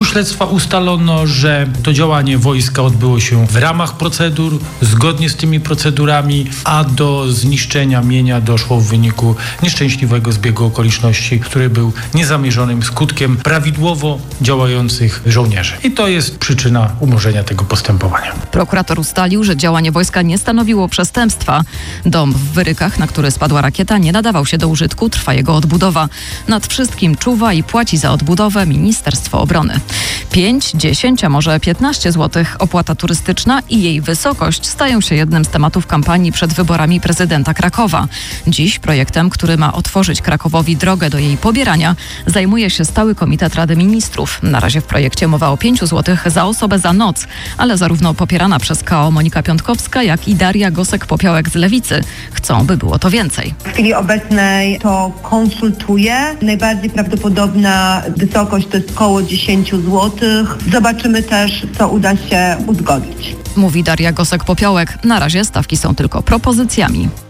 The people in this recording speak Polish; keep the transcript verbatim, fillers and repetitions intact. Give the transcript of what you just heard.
śledztwa ustalono, że to działanie wojska odbyło się w ramach procedur, zgodnie z tymi procedurami, a do zniszczenia mienia doszło w wyniku nieszczęśliwego zbiegu okoliczności, który był niezamierzonym skutkiem prawidłowo działających żołnierzy. I to jest przyczyna umorzenia tego postępowania. Prokurator ustalił, że działanie wojska nie stanowiło przestępstwa. Dom w Wyrykach, na który spadła rakieta, nie nadawał się do użytku, trwa jego odbudowa. Nad wszystkim czuwa i płaci za odbudowę Ministerstwo Obrony. pięć, dziesięć, a może piętnaście złotych opłata turystyczna i jej wysokość stają się jednym z tematów kampanii przed wyborami prezydenta Krakowa. Dziś projektem, który ma otworzyć Krakowowi drogę do jej pobierania, zajmuje się Stały Komitet Rady Ministrów. Na razie w projekcie mowa o pięciu złotych za osobę za noc, ale zarówno popierana przez K O Monika Piątkowska, jak i Daria Gosek-Popiołek z Lewicy chcą, by było to więcej. W chwili obecnej to konsultuję. Najbardziej prawdopodobna wysokość to jest około dziesięć złotych. Zobaczymy też, co uda się uzgodnić. Mówi Daria Gosek-Popiołek. Na razie stawki są tylko propozycjami.